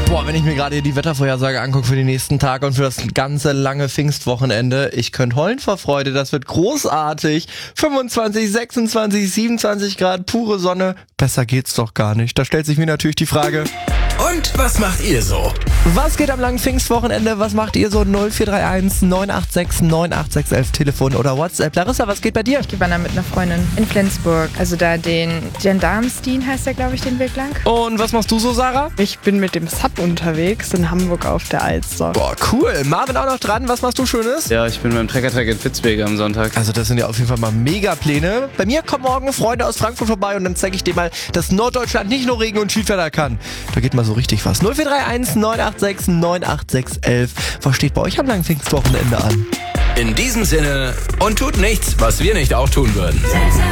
Boah, wenn ich mir gerade hier die Wettervorhersage angucke für die nächsten Tage und für das ganze lange Pfingstwochenende, ich könnte heulen vor Freude, das wird großartig. 25, 26, 27 Grad, pure Sonne, besser geht's doch gar nicht. Da stellt sich mir natürlich die Frage... Und was macht ihr so? Was geht am langen Pfingstwochenende? Was macht ihr so? 0431 986 98611 Telefon oder WhatsApp. Larissa, was geht bei dir? Ich gehe wandern mit einer Freundin in Flensburg. Also da den Gendarmstien heißt der, glaube ich, den Weg lang. Und was machst du so, Sarah? Ich bin mit dem Sub unterwegs in Hamburg auf der Alster. Boah, cool. Marvin auch noch dran. Was machst du Schönes? Ja, ich bin beim Trecker-Track in Fitzwege am Sonntag. Also das sind ja auf jeden Fall mal Mega-Pläne. Bei mir kommen morgen Freunde aus Frankfurt vorbei und dann zeige ich dir mal, dass Norddeutschland nicht nur Regen und Schiedwetter kann. Da geht mal so richtig was. 0431 986 98611. Was steht bei euch am langen Pfingstwochenende an? In diesem Sinne, und tut nichts, was wir nicht auch tun würden.